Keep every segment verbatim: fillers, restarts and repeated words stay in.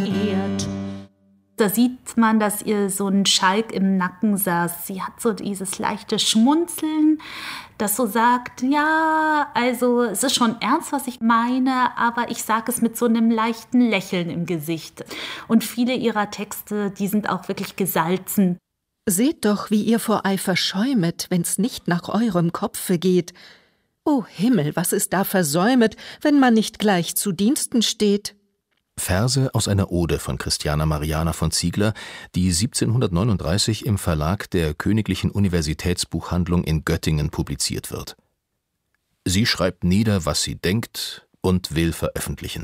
verehrt. Da sieht man, dass ihr so ein Schalk im Nacken saß. Sie hat so dieses leichte Schmunzeln, das so sagt, ja, also es ist schon ernst, was ich meine, aber ich sage es mit so einem leichten Lächeln im Gesicht. Und viele ihrer Texte, die sind auch wirklich gesalzen. Seht doch, wie ihr vor Eifer schäumet, wenn's nicht nach eurem Kopfe geht. O Himmel, was ist da versäumet, wenn man nicht gleich zu Diensten steht? Verse aus einer Ode von Christiana Mariana von Ziegler, die siebzehnhundertneununddreißig im Verlag der Königlichen Universitätsbuchhandlung in Göttingen publiziert wird. Sie schreibt nieder, was sie denkt und will veröffentlichen.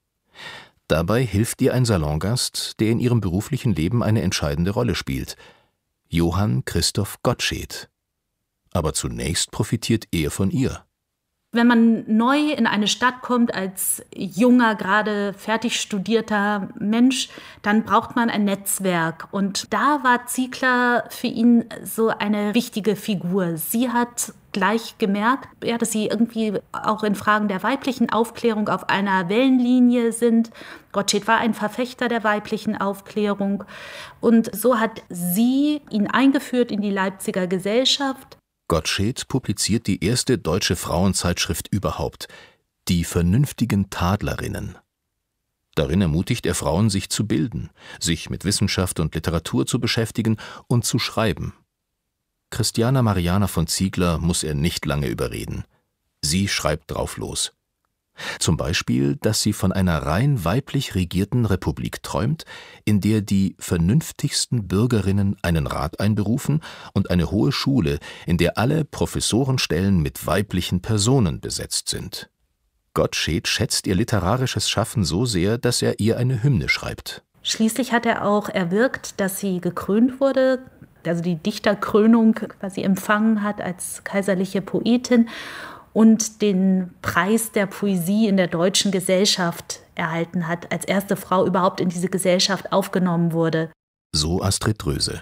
Dabei hilft ihr ein Salongast, der in ihrem beruflichen Leben eine entscheidende Rolle spielt: Johann Christoph Gottsched. Aber zunächst profitiert er von ihr. Wenn man neu in eine Stadt kommt als junger, gerade fertig studierter Mensch, dann braucht man ein Netzwerk. Und da war Ziegler für ihn so eine wichtige Figur. Sie hat gleich gemerkt, ja, dass sie irgendwie auch in Fragen der weiblichen Aufklärung auf einer Wellenlinie sind. Gottsched war ein Verfechter der weiblichen Aufklärung. Und so hat sie ihn eingeführt in die Leipziger Gesellschaft. Gottsched publiziert die erste deutsche Frauenzeitschrift überhaupt, die Vernünftigen Tadlerinnen. Darin ermutigt er Frauen, sich zu bilden, sich mit Wissenschaft und Literatur zu beschäftigen und zu schreiben. Christiana Mariana von Ziegler muss er nicht lange überreden. Sie schreibt drauf los. Zum Beispiel, dass sie von einer rein weiblich regierten Republik träumt, in der die vernünftigsten Bürgerinnen einen Rat einberufen und eine hohe Schule, in der alle Professorenstellen mit weiblichen Personen besetzt sind. Gottsched schätzt ihr literarisches Schaffen so sehr, dass er ihr eine Hymne schreibt. Schließlich hat er auch erwirkt, dass sie gekrönt wurde, also die Dichterkrönung quasi empfangen hat als kaiserliche Poetin und den Preis der Poesie in der deutschen Gesellschaft erhalten hat, als erste Frau überhaupt in diese Gesellschaft aufgenommen wurde. So Astrid Dröse.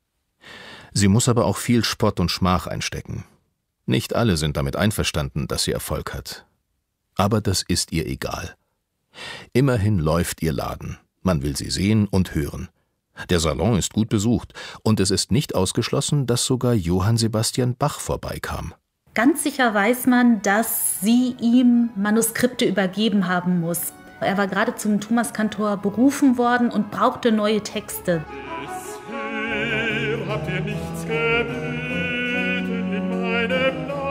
Sie muss aber auch viel Spott und Schmach einstecken. Nicht alle sind damit einverstanden, dass sie Erfolg hat. Aber das ist ihr egal. Immerhin läuft ihr Laden. Man will sie sehen und hören. Der Salon ist gut besucht und es ist nicht ausgeschlossen, dass sogar Johann Sebastian Bach vorbeikam. Ganz sicher weiß man, dass sie ihm Manuskripte übergeben haben muss. Er war gerade zum Thomaskantor berufen worden und brauchte neue Texte. Bisher habt ihr nichts gebeten in meinem Namen.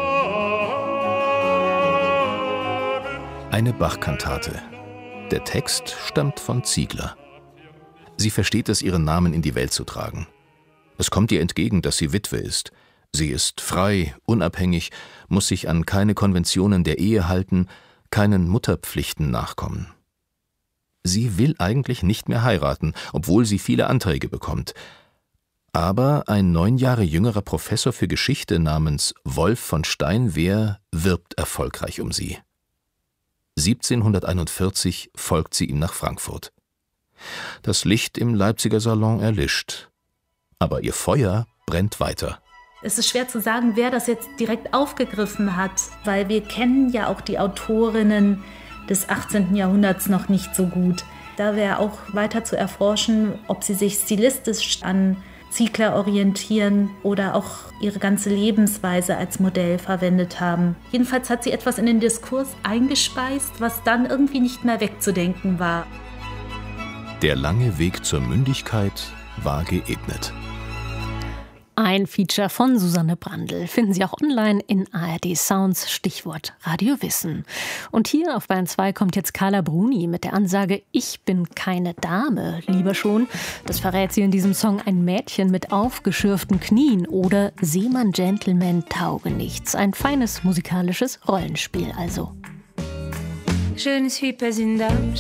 Eine Bach-Kantate. Der Text stammt von Ziegler. Sie versteht es, ihren Namen in die Welt zu tragen. Es kommt ihr entgegen, dass sie Witwe ist. Sie ist frei, unabhängig, muss sich an keine Konventionen der Ehe halten, keinen Mutterpflichten nachkommen. Sie will eigentlich nicht mehr heiraten, obwohl sie viele Anträge bekommt. Aber ein neun Jahre jüngerer Professor für Geschichte namens Wolf von Steinwehr wirbt erfolgreich um sie. siebzehnhunderteinundvierzig folgt sie ihm nach Frankfurt. Das Licht im Leipziger Salon erlischt, aber ihr Feuer brennt weiter. Es ist schwer zu sagen, wer das jetzt direkt aufgegriffen hat, weil wir kennen ja auch die Autorinnen des achtzehnten Jahrhunderts noch nicht so gut. Da wäre auch weiter zu erforschen, ob sie sich stilistisch an Ziegler orientieren oder auch ihre ganze Lebensweise als Modell verwendet haben. Jedenfalls hat sie etwas in den Diskurs eingespeist, was dann irgendwie nicht mehr wegzudenken war. Der lange Weg zur Mündigkeit war geebnet. Ein Feature von Susanne Brandl finden Sie auch online in A R D Sounds, Stichwort Radio Wissen. Und hier auf Bayern zwei kommt jetzt Carla Bruni mit der Ansage Ich bin keine Dame, lieber schon. Das verrät sie in diesem Song Ein Mädchen mit aufgeschürften Knien oder Seemann Gentleman tauge nichts. Ein feines musikalisches Rollenspiel also. Je ne suis pas une dame.